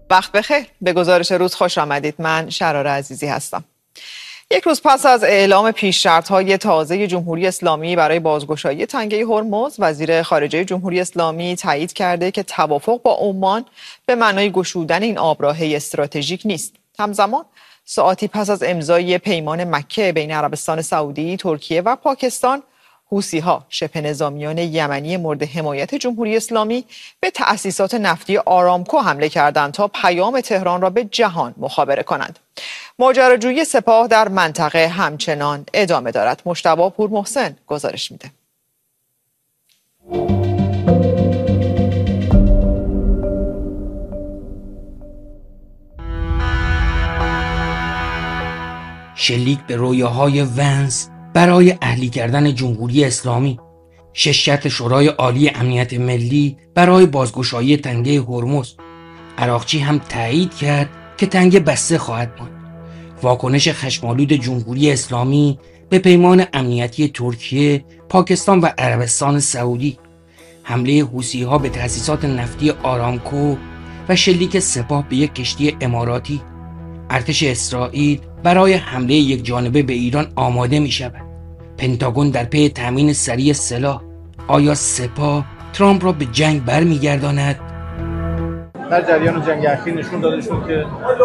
وقت بخیر. به گزارش روز خوش آمدید. من شرار عزیزی هستم. یک روز پس از اعلام پیش‌شرط‌های تازه جمهوری اسلامی برای بازگشایی تنگه هرمز، وزیر خارجه جمهوری اسلامی تایید کرده که توافق با عمان به معنای گشودن این آبراه استراتژیک نیست. همزمان ساعتی پس از امضای پیمان مکه بین عربستان سعودی، ترکیه و پاکستان، حوثی‌ها شبه نظامیان یمنی مورد حمایت جمهوری اسلامی به تأسیسات نفتی آرامکو حمله کردند تا پیام تهران را به جهان مخابره کنند. ماجراجویی سپاه در منطقه همچنان ادامه دارد. مجتبی پورمحسن گزارش میده. شلیک به رویاهای ونس برای اهلی کردن جمهوری اسلامی، 6 شرط شورای عالی امنیت ملی برای بازگشایی تنگه هرمز. عراقچی هم تایید کرد که تنگه بسته خواهد ماند. واکنش خشمالود جمهوری اسلامی به پیمان امنیتی ترکیه، پاکستان و عربستان سعودی، حمله حوثی‌ها به تأسیسات نفتی آرامکو و شلیک سپاه به یک کشتی اماراتی. ارتش اسرائیل برای حمله یک جانبه به ایران آماده می شود. پنتاگون در پی تامین سریع سلاح. آیا سپاه ترامپ را به جنگ برمیگرداند؟ در جریان جنگ اخیر نشون داده شد که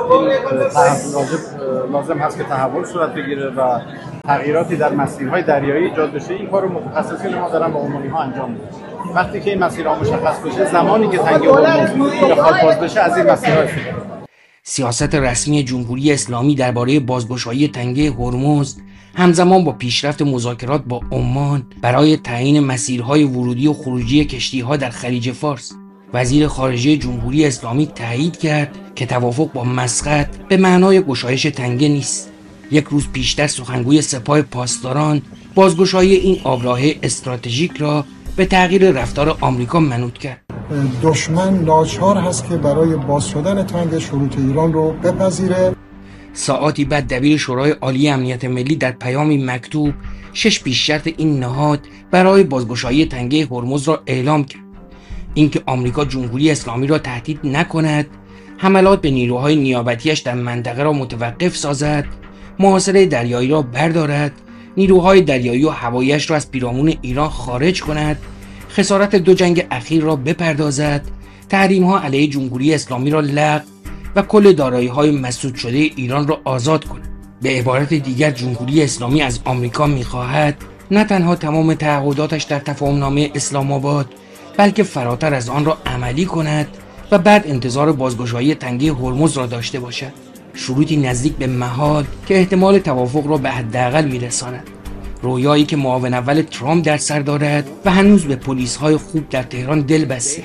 لازم هست که تحول صورت بگیره و تغییراتی در مسیرهای دریایی ایجاد بشه. این کار رو متخصصین ما دارن با عمانی‌ها انجام میدن. وقتی که این مسیرها مشخص بشه، زمانی که تنگه هرمز بخواد باز بشه، از این مسیرها استفاده. سیاست رسمی جمهوری اسلامی درباره بازگشایی تنگه هرمز همزمان با پیشرفت مذاکرات با عمان برای تعیین مسیرهای ورودی و خروجی کشتی‌ها در خلیج فارس. وزیر خارجه جمهوری اسلامی تایید کرد که توافق با مسقط به معنای گشایش تنگه نیست. یک روز پیشتر سخنگوی سپاه پاسداران بازگشایی این آبراه استراتژیک را به تغییر رفتار آمریکا منوط کرد. دشمن ناچار هست که برای باز شدن تنگه شروط ایران رو بپذیره. ساعاتی بعد دبیر شورای عالی امنیت ملی در پیامی مکتوب 6 پیش شرط این نهاد برای بازگشایی تنگه هرمز را اعلام کرد. اینکه آمریکا جمهوری اسلامی را تهدید نکند، حملات به نیروهای نیابتیش در منطقه را متوقف سازد، محاصره دریایی را بردارد، نیروهای دریایی و هواییش را از پیرامون ایران خارج کند، خسارت 2 جنگ اخیر را بپردازد، تحریم‌ها علیه جمهوری اسلامی را لغو و کل دارایی‌های مسدود شده ایران را آزاد کند. به عبارت دیگر جمهوری اسلامی از آمریکا می‌خواهد نه تنها تمام تعهداتش در تفاهمنامه اسلام آباد، بلکه فراتر از آن را عملی کند و بعد انتظار بازگشایی تنگه هرمز را داشته باشد. شروطی نزدیک به محال که احتمال توافق را به حداقل می‌رساند. رویایی که معاون اول ترامپ در سر دارد و هنوز به پلیس‌های خوب در تهران دل بسته.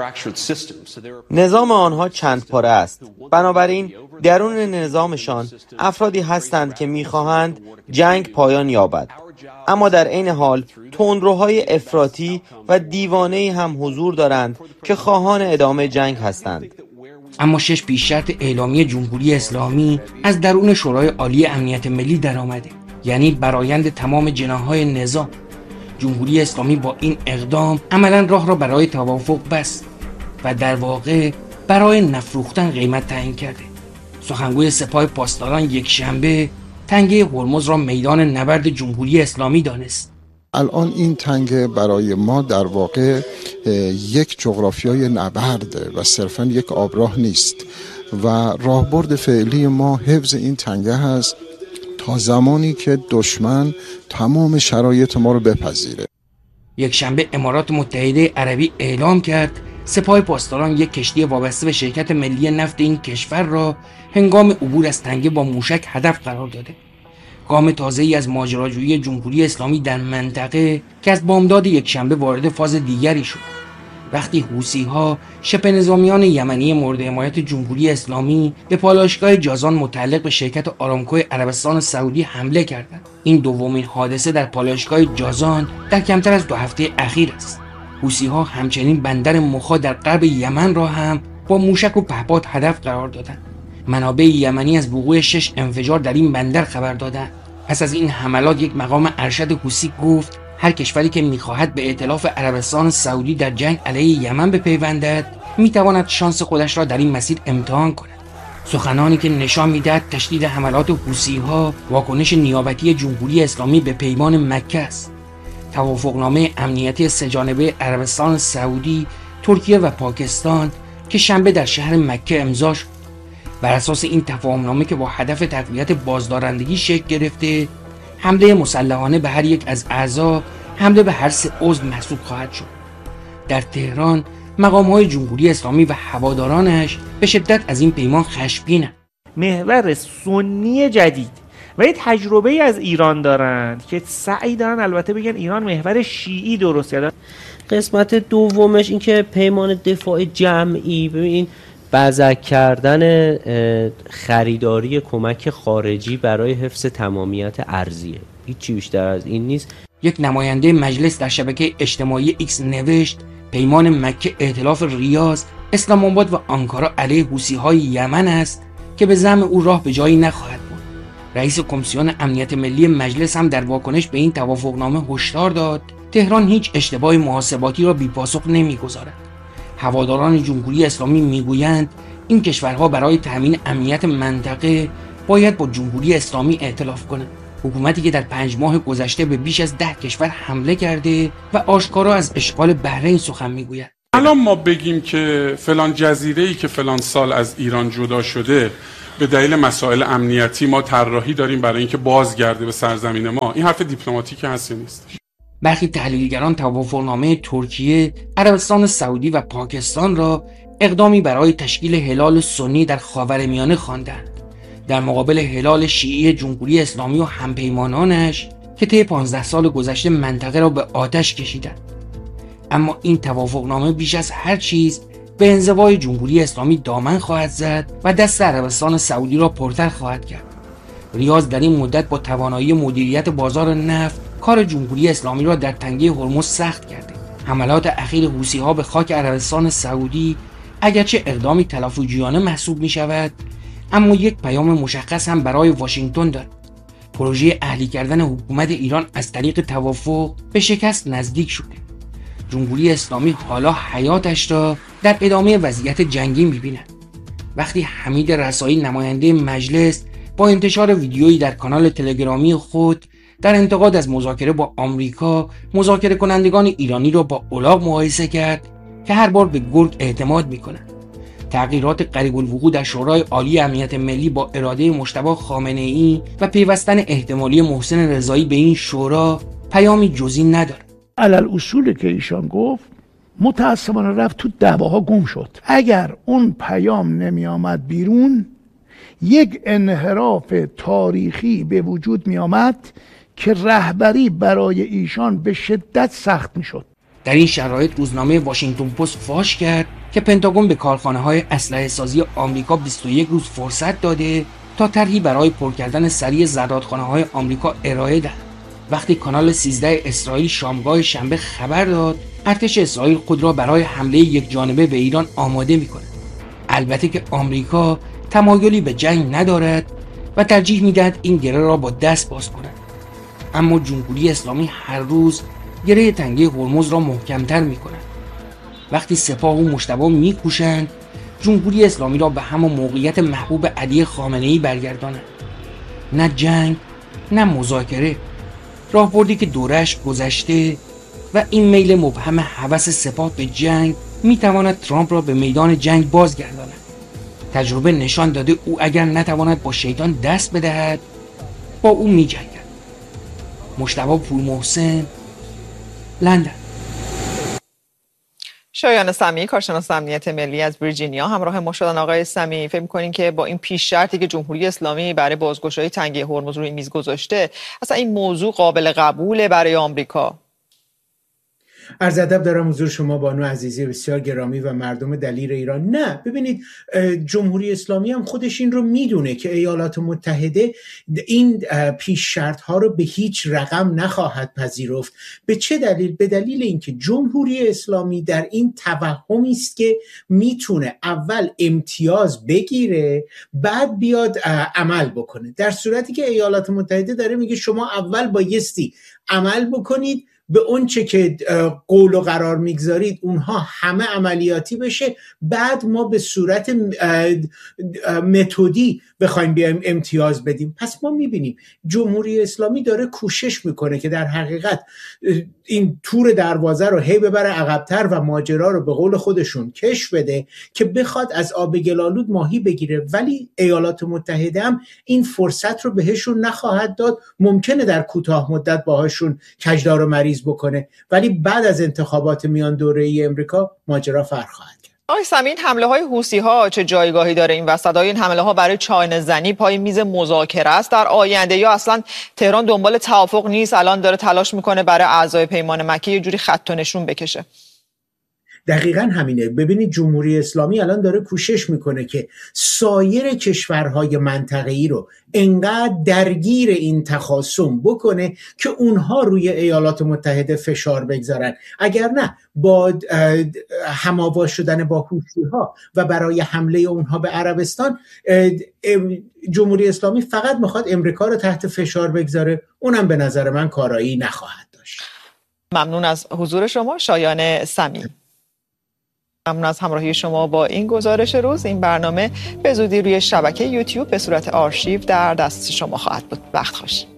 نظام آنها چند پاره است. بنابراین درون نظامشان افرادی هستند که می‌خواهند جنگ پایان یابد، اما در عین حال تندروهای افراطی و دیوانه‌ای هم حضور دارند که خواهان ادامه جنگ هستند. اما 6 پیش شرط اعلامی جمهوری اسلامی از درون شورای عالی امنیت ملی درآمده، یعنی برآیند تمام جناح‌های نظام. جمهوری اسلامی با این اقدام عملاً راه را برای توافق بست و در واقع برای نفروختن قیمت تعیین کرده. سخنگوی سپاه پاسداران یک شنبه تنگه هرمز را میدان نبرد جمهوری اسلامی دانست. الان این تنگه برای ما در واقع یک جغرافیای نبرده و صرفاً یک آبراه نیست و راهبرد فعلی ما حفظ این تنگه هست تا زمانی که دشمن تمام شرایط ما رو بپذیره. یک شنبه امارات متحده عربی اعلام کرد سپاه پاسداران یک کشتی وابسته به شرکت ملی نفت این کشور را هنگام عبور از تنگه با موشک هدف قرار داده. گام تازه‌ای از ماجراجویی جمهوری اسلامی در منطقه که از بامداد یک شنبه وارد فاز دیگری شد. وقتی حوثی‌ها شبه نظامیان یمنی مورد حمایت جمهوری اسلامی به پالایشگاه جازان متعلق به شرکت آرامکو عربستان سعودی حمله کردند. این دومین حادثه در پالایشگاه جازان در کمتر از 2 هفته اخیر است. حوثی‌ها همچنین بندر مخا در غرب یمن را هم با موشک و پهپاد هدف قرار دادند. منابع یمنی از وقوع 6 انفجار در این بندر خبر دادند. پس از این حملات یک مقام ارشد حوثی گفت هر کشوری که میخواهد به ائتلاف عربستان سعودی در جنگ علیه یمن بپیوندد میتواند شانس خودش را در این مسیر امتحان کند. سخنانی که نشان میدهد تشدید حملات حوثی‌ها واکنش نیابتی جمهوری اسلامی به پیمان مکه است. توافقنامه امنیتی سه‌جانبه عربستان سعودی، ترکیه و پاکستان که شنبه در شهر مکه امضا شد. بر اساس این تفاهمنامه که با هدف تقویت بازدارندگی شکل گرفته، حمله مسلحانه به هر یک از اعضا حمله به هر 3 عضو محسوب خواهد شد. در تهران مقام‌های جمهوری اسلامی و هوادارانش به شدت از این پیمان خشمگینند. محور سنی جدید و یه تجربه از ایران دارند که سعی دارن البته بگن ایران محور شیعی درست کرده. قسمت دومش این که پیمان دفاع جمعی، ببین بزک کردن خریداری کمک خارجی برای حفظ تمامیت ارضیه، هیچی بیشتر از این نیست. یک نماینده مجلس در شبکه اجتماعی ایکس نوشت پیمان مکه ائتلاف ریاض، اسلام آباد و آنکارا علیه حوثی‌های یمن است که به زعم او راه به جایی نخواهد بود. رئیس کمیسیون امنیت ملی مجلس هم در واکنش به این توافقنامه هشدار داد تهران هیچ اشتباه محاسباتی را بی‌پاسخ نمی‌گذارد. هواداران جمهوری اسلامی میگویند این کشورها برای تأمین امنیت منطقه باید با جمهوری اسلامی ائتلاف کنند. حکومتی که در 5 ماه گذشته به بیش از 10 کشور حمله کرده و آشکارا از اشغال بحرین سخن میگوید. الان ما بگیم که فلان جزیره‌ای که فلان سال از ایران جدا شده به دلیل مسائل امنیتی ما طراحی داریم برای اینکه بازگرده به سرزمین ما، این حرف دیپلماتیک هست نیست. برخی تحلیلگران توافقنامه ترکیه، عربستان سعودی و پاکستان را اقدامی برای تشکیل هلال سنی در خاورمیانه خواندند، در مقابل هلال شیعی جمهوری اسلامی و همپیمانانش که طی 15 سال گذشته منطقه را به آتش کشیدند. اما این توافقنامه بیش از هر چیز به انزوای جمهوری اسلامی دامن خواهد زد و دست عربستان سعودی را پرتر خواهد کرد. ریاض در این مدت با توانایی مدیریت بازار نفت کار جمهوری اسلامی را در تنگه هرمز سخت کرده. حملات اخیر حوثی‌ها به خاک عربستان سعودی اگرچه اقدامی تلافی‌جویانه محسوب می شود، اما یک پیام مشخص هم برای واشنگتن دارد. پروژه اهلی کردن حکومت ایران از طریق توافق به شکست نزدیک شده. جمهوری اسلامی حالا حیاتش را در ادامه وضعیت جنگی می‌بیند. وقتی حمید رسایی نماینده مجلس با انتشار ویدیویی در کانال تلگرامی خود در انتقاد از مذاکره با آمریکا، مذاکره کنندگان ایرانی را با الاغ مقایسه کرد که هر بار به گرگ اعتماد می‌کنند. تغییرات قریب الوقوع در شورای عالی امنیت ملی با اراده مجتبی خامنه‌ای و پیوستن احتمالی محسن رضایی به این شورا پیامی جزئی ندارد. علل اصولی که ایشان گفت متاسفانه رفت تو دعواها گم شد. اگر اون پیام نمی آمد بیرون، یک انحراف تاریخی به وجود می آمد که رهبری برای ایشان به شدت سخت می شد. در این شرایط روزنامه واشنگتن پست فاش کرد که پنتاگون به کارخانه‌های اسلحه سازی آمریکا 21 روز فرصت داده تا طرحی برای پر کردن سریع زرادخانه‌های آمریکا ارائه دهد. وقتی کانال 13 اسرائیل شامگاه شنبه خبر داد ارتش اسرائیل خود را برای حمله یک جانبه به ایران آماده می‌کند. البته که آمریکا تمایلی به جنگ ندارد و ترجیح می‌دهد این گره را با دست باز کند. اما جمهوری اسلامی هر روز گره تنگه هرمز را محکم‌تر می‌کند. وقتی سپاه و مجتبی می‌کوشند جمهوری اسلامی را به همان موقعیت محبوب علی خامنه‌ای برگردانند. نه جنگ، نه مذاکره. راهبردی که دورش گذشته و این میل مبهم هوس سپاه به جنگ می‌تواند ترامپ را به میدان جنگ بازگرداند. تجربه نشان داده او اگر نتواند با شیطان دست بدهد با او می‌جنگد. مجتبی پورمحسن، لندن. شایان سمیعی، کارشناس امنیت ملی از ویرجینیا همراه ما شدن. آقای سمیعی، فکر می‌کنین که با این پیش شرطی که جمهوری اسلامی برای بازگشایی تنگه هرمز روی میز گذاشته، اصلا این موضوع قابل قبوله برای آمریکا؟ عرض ادب دارم حضور شما بانو عزیزی بسیار گرامی و مردم دلیر ایران. نه، ببینید جمهوری اسلامی هم خودش این رو میدونه که ایالات متحده این پیش شرط ها رو به هیچ رقم نخواهد پذیرفت. به چه دلیل؟ به دلیل اینکه جمهوری اسلامی در این توهمی است که میتونه اول امتیاز بگیره بعد بیاد عمل بکنه، در صورتی که ایالات متحده داره میگه شما اول بایستی عمل بکنید به اون چه که قول و قرار میگذارید اونها همه عملیاتی بشه، بعد ما به صورت متدی بخوایم بیایم امتیاز بدیم. پس ما میبینیم جمهوری اسلامی داره کوشش میکنه که در حقیقت این تور دروازه رو هی ببره عقب‌تر و ماجرا رو به قول خودشون کش بده که بخواد از آب گل‌آلود ماهی بگیره، ولی ایالات متحده هم این فرصت رو بهشون نخواهد داد. ممکنه در کوتاه مدت باهاشون کجدار و مریض بکنه، ولی بعد از انتخابات میان دوره‌ای امریکا ماجرا فرق خواهد کرد. آقای سمی، حمله های حوثی‌ها چه جایگاهی داره این وسط؟ آیا این حمله ها برای چانه زنی پای میز مذاکره است در آینده، یا اصلا تهران دنبال توافق نیست، الان داره تلاش میکنه برای اعضای پیمان مکه یه جوری خط و نشون بکشه؟ دقیقاً همینه. ببینید جمهوری اسلامی الان داره کوشش میکنه که سایر کشورهای منطقه‌ای رو انقدر درگیر این تخاصم بکنه که اونها روی ایالات متحده فشار بگذارن. اگر نه با هم‌آواز شدن با حوثی‌ها و برای حمله اونها به عربستان، جمهوری اسلامی فقط میخواد امریکا رو تحت فشار بگذاره. اونم به نظر من کارایی نخواهد داشت. ممنون از حضور شما شایان سمی. ممنون از همراهی شما با این گزارش روز. این برنامه به زودی روی شبکه یوتیوب به صورت آرشیو در دست شما خواهد بود. وقت خوش.